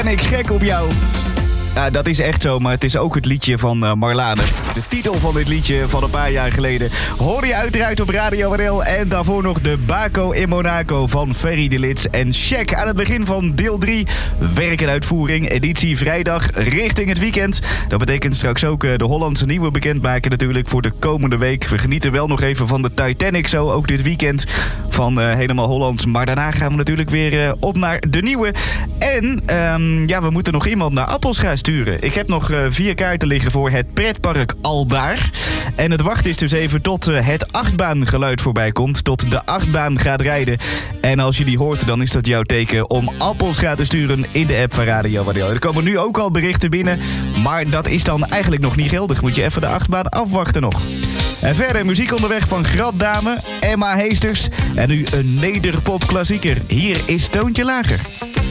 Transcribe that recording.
Ben ik gek op jou. Ja, dat is echt zo, maar het is ook het liedje van Marlane. De titel van dit liedje van een paar jaar geleden hoorde je uiteraard op Radio NL. En daarvoor nog de Baco in Monaco van Ferry de Lits en Check. Aan het begin van deel 3, werk en uitvoering, editie vrijdag richting het weekend. Dat betekent straks ook de Hollandse nieuwe bekendmaken natuurlijk voor de komende week. We genieten wel nog even van de Titanic zo, ook dit weekend van helemaal Hollands. Maar daarna gaan we natuurlijk weer op naar de nieuwe. En we moeten nog iemand naar Appelscha sturen. Ik heb nog 4 kaarten liggen voor het pretpark Aldaar. En het wacht is dus even tot het achtbaangeluid voorbij komt. Tot de achtbaan gaat rijden. En als je die hoort, dan is dat jouw teken om Appelscha te sturen in de app van Radio NL. Er komen nu ook al berichten binnen. Maar dat is dan eigenlijk nog niet geldig. Moet je even de achtbaan afwachten nog. En verder muziek onderweg van Graddame, Emma Heesters. En nu een nederpop klassieker. Hier is Toontje Lager.